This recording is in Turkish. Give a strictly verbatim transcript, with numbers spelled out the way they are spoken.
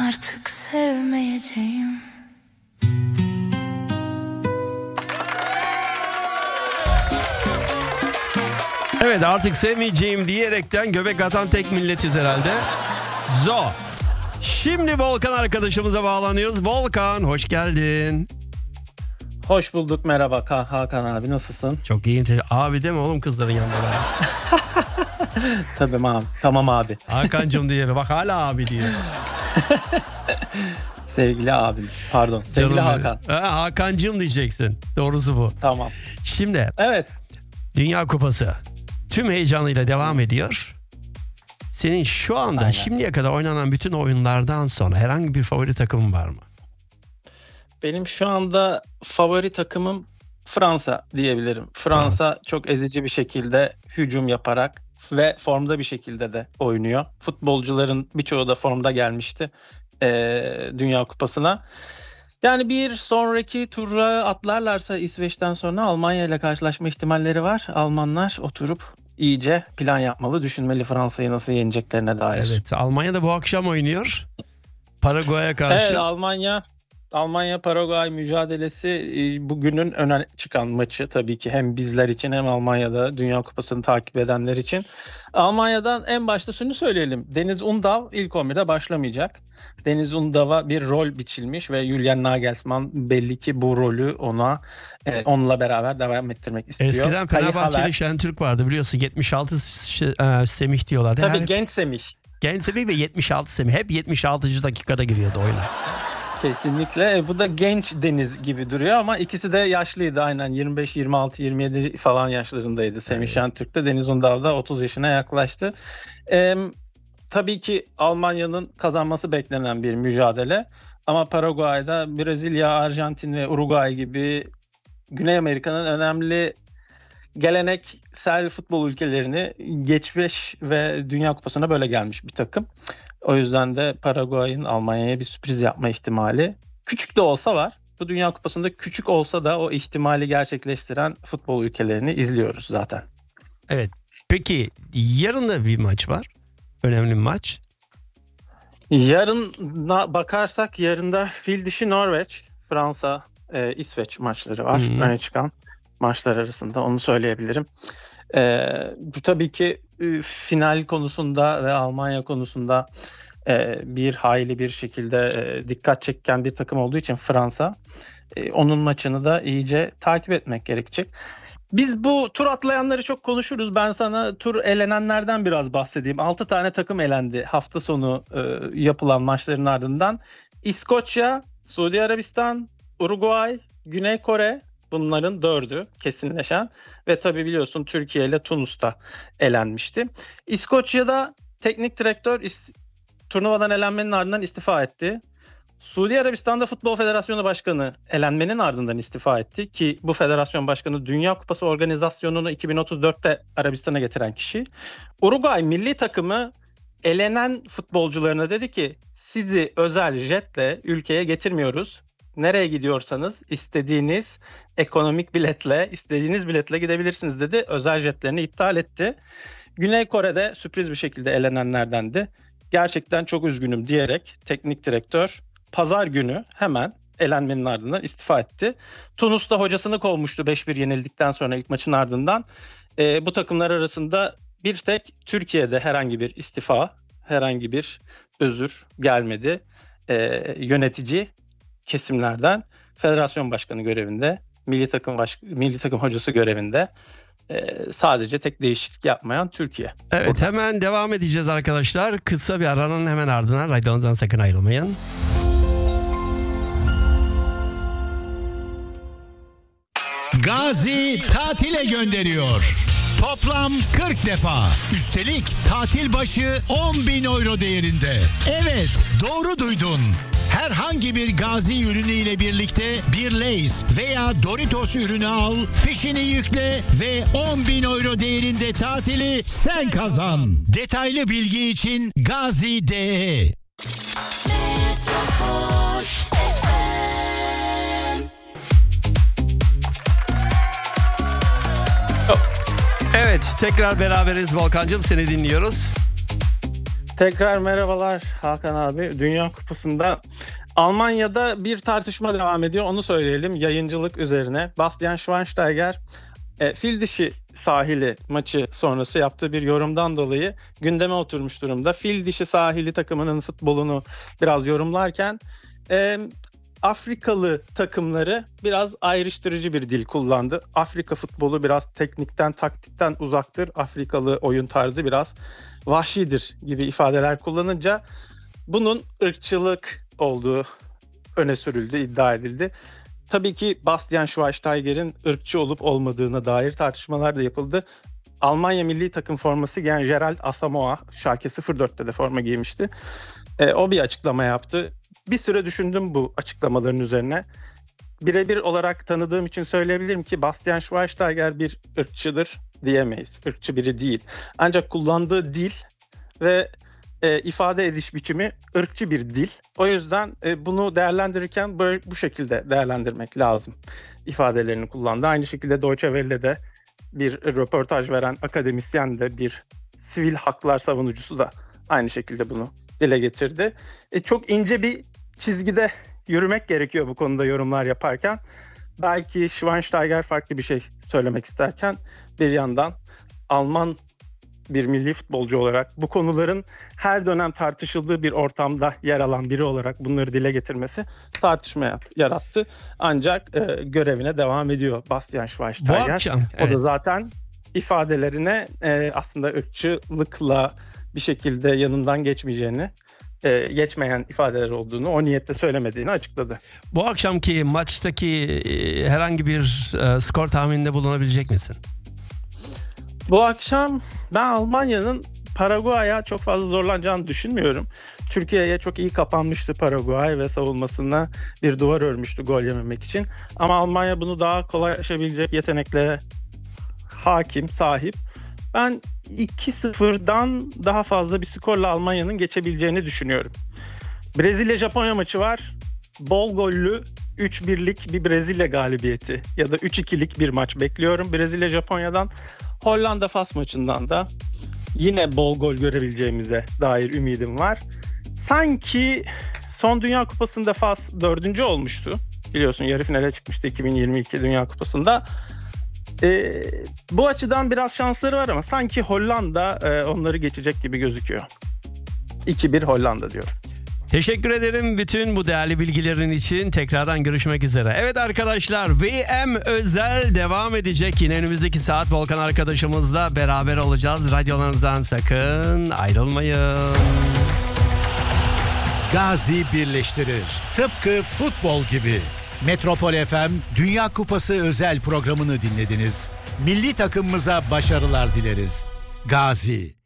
artık sevmeyeceğim. Evet, artık sevmeyeceğim diyerekten göbek atan tek milletiz herhalde. Zo. Şimdi Volkan arkadaşımıza bağlanıyoruz. Volkan, hoş geldin. Hoş bulduk, merhaba Hakan abi, nasılsın? Çok iyiyim. Abi deme oğlum kızların yanında. Tabii abi, tamam abi. Hakan'cığım diye bak, hala abi diyor. Sevgili abim, pardon, sevgili Canım Hakan. Ha, Hakan'cığım diyeceksin. Doğrusu bu. Tamam. Şimdi Evet. Dünya Kupası tüm heyecanıyla devam ediyor. Senin şu anda Aynen. şimdiye kadar oynanan bütün oyunlardan sonra herhangi bir favori takımın var mı? Benim şu anda favori takımım Fransa diyebilirim. Fransa, Fransa çok ezici bir şekilde hücum yaparak ve formda bir şekilde de oynuyor. Futbolcuların birçoğu da formda gelmişti ee, Dünya Kupası'na. Yani bir sonraki tura atlarlarsa İsveç'ten sonra Almanya ile karşılaşma ihtimalleri var. Almanlar oturup iyice plan yapmalı, düşünmeli Fransa'yı nasıl yeneceklerine dair. Evet, Almanya da bu akşam oynuyor. Paraguay'a karşı. Evet, Almanya Almanya Paraguay mücadelesi bugünün öne çıkan maçı tabii ki, hem bizler için hem Almanya'da Dünya Kupası'nı takip edenler için. Almanya'dan en başta şunu söyleyelim. Deniz Undav ilk on birde başlamayacak. Deniz Undav'a bir rol biçilmiş ve Julian Nagelsmann belli ki bu rolü ona e, onunla beraber devam ettirmek istiyor. Eskiden Fenerbahçe'de Şentürk vardı biliyorsun, yetmiş altı e, Semih diyorlardı. Tabii, Her, genç Semih. Genç Semih ve yetmiş altı Semih. Hep yetmiş altıncı dakikada giriyordu oyuna. Kesinlikle. E, bu da genç Deniz gibi duruyor ama ikisi de yaşlıydı aynen. yirmi beş, yirmi altı, yirmi yedi falan yaşlarındaydı Semih evet. Şentürk de. Deniz Undav da otuz yaşına yaklaştı. E, tabii ki Almanya'nın kazanması beklenen bir mücadele. Ama Paraguay'da Brezilya, Arjantin ve Uruguay gibi Güney Amerika'nın önemli geleneksel futbol ülkelerini geçmiş ve Dünya Kupası'na böyle gelmiş bir takım. O yüzden de Paraguay'ın Almanya'ya bir sürpriz yapma ihtimali küçük de olsa var. Bu Dünya Kupası'nda küçük olsa da o ihtimali gerçekleştiren futbol ülkelerini izliyoruz zaten. Evet. Peki yarın da bir maç var. Önemli bir maç. Yarına bakarsak yarında fil dişi Norveç, Fransa, e, İsveç maçları var. Hmm. Öne çıkan maçlar arasında, onu söyleyebilirim. E, bu tabii ki e, final konusunda ve Almanya konusunda e, bir hayli bir şekilde e, dikkat çeken bir takım olduğu için Fransa, e, onun maçını da iyice takip etmek gerekecek. Biz bu tur atlayanları çok konuşuruz. Ben sana tur elenenlerden biraz bahsedeyim. altı tane takım elendi hafta sonu e, yapılan maçların ardından. İskoçya, Suudi Arabistan, Uruguay, Güney Kore, bunların dördü kesinleşen ve tabii biliyorsun Türkiye ile Tunus da elenmişti. İskoçya'da teknik direktör is- turnuvadan elenmenin ardından istifa etti. Suudi Arabistan'da Futbol Federasyonu Başkanı elenmenin ardından istifa etti ki bu federasyon başkanı Dünya Kupası organizasyonunu iki bin otuz dörtte Arabistan'a getiren kişi. Uruguay milli takımı elenen futbolcularına dedi ki sizi özel jetle ülkeye getirmiyoruz. Nereye gidiyorsanız istediğiniz ekonomik biletle, istediğiniz biletle gidebilirsiniz dedi. Özel jetlerini iptal etti. Güney Kore'de sürpriz bir şekilde elenenlerdendi. Gerçekten çok üzgünüm diyerek teknik direktör pazar günü hemen elenmenin ardından istifa etti. Tunus'ta hocasını kovmuştu beş bir yenildikten sonra ilk maçın ardından. E, bu takımlar arasında bir tek Türkiye'de herhangi bir istifa, herhangi bir özür gelmedi. E, yönetici kesimlerden federasyon başkanı görevinde, milli takım baş, milli takım hocası görevinde, e, sadece tek değişiklik yapmayan Türkiye. Evet, burada. Hemen devam edeceğiz arkadaşlar. Kısa bir aranın hemen ardından radyonuzdan sakın ayrılmayın. Gazi tatile gönderiyor. Toplam kırk defa. Üstelik tatil başı on bin euro değerinde. Evet, doğru duydun. Herhangi bir Gazi ürünü ile birlikte bir Lay's veya Doritos ürünü al, fişini yükle ve on bin euro değerinde tatili sen kazan. Detaylı bilgi için Gazi nokta de. Evet, tekrar beraberiz Volkan'cığım, seni dinliyoruz. Tekrar merhabalar Hakan abi. Dünya Kupası'nda Almanya'da bir tartışma devam ediyor. Onu söyleyelim yayıncılık üzerine. Bastian Schweinsteiger e, fil dişi sahili maçı sonrası yaptığı bir yorumdan dolayı gündeme oturmuş durumda. Fil dişi sahili takımının futbolunu biraz yorumlarken e, Afrikalı takımları biraz ayrıştırıcı bir dil kullandı. Afrika futbolu biraz teknikten, taktikten uzaktır. Afrikalı oyun tarzı biraz vahşidir gibi ifadeler kullanınca bunun ırkçılık olduğu öne sürüldü, iddia edildi. Tabii ki Bastian Schweinsteiger'in ırkçı olup olmadığına dair tartışmalar da yapıldı. Almanya milli takım forması giyen Gerald Asamoah, Schalke sıfır dörtte de forma giymişti. E, o bir açıklama yaptı. Bir süre düşündüm bu açıklamaların üzerine. Birebir olarak tanıdığım için söyleyebilirim ki Bastian Schweinsteiger bir ırkçıdır diyemeyiz. Irkçı biri değil. Ancak kullandığı dil ve e, ifade ediş biçimi ırkçı bir dil. O yüzden e, bunu değerlendirirken böyle bu şekilde değerlendirmek lazım. İfadelerini kullandı. Aynı şekilde Deutsche Welle'de bir röportaj veren akademisyen de bir sivil haklar savunucusu da aynı şekilde bunu dile getirdi. E, çok ince bir çizgide yürümek gerekiyor bu konuda yorumlar yaparken. Belki Schweinsteiger farklı bir şey söylemek isterken bir yandan Alman bir milli futbolcu olarak bu konuların her dönem tartışıldığı bir ortamda yer alan biri olarak bunları dile getirmesi tartışma yarattı. Ancak e, görevine devam ediyor Bastian Schweinsteiger. Bu akşam, evet. O da zaten ifadelerine e, aslında ırkçılıkla bir şekilde yanından geçmeyeceğini, e, geçmeyen ifadeler olduğunu, o niyetle söylemediğini açıkladı. Bu akşamki maçtaki e, herhangi bir e, skor tahmininde bulunabilecek misin? Bu akşam ben Almanya'nın Paraguay'a çok fazla zorlanacağını düşünmüyorum. Türkiye'ye çok iyi kapanmıştı Paraguay ve savunmasına bir duvar örmüştü gol yememek için. Ama Almanya bunu daha kolay aşabilecek yeteneklere hakim, sahip. Ben iki sıfırdan daha fazla bir skorla Almanya'nın geçebileceğini düşünüyorum. Brezilya-Japonya maçı var. Bol gollü üç birlik bir Brezilya galibiyeti ya da üç ikilik bir maç bekliyorum Brezilya-Japonya'dan. Hollanda-Fas maçından da yine bol gol görebileceğimize dair ümidim var. Sanki son Dünya Kupası'nda Fas dördüncü olmuştu. Biliyorsun yarı finale çıkmıştı iki bin yirmi iki Dünya Kupası'nda. Ee, bu açıdan biraz şansları var ama sanki Hollanda e, onları geçecek gibi gözüküyor. iki bir Hollanda diyorum. Teşekkür ederim bütün bu değerli bilgilerin için. Tekrardan görüşmek üzere. Evet arkadaşlar, V M özel devam edecek. Yine önümüzdeki saat Volkan arkadaşımızla beraber olacağız. Radyolarınızdan sakın ayrılmayın. Gazi birleştirir. Tıpkı futbol gibi. Metropol F M Dünya Kupası özel programını dinlediniz. Milli takımımıza başarılar dileriz. Gazi.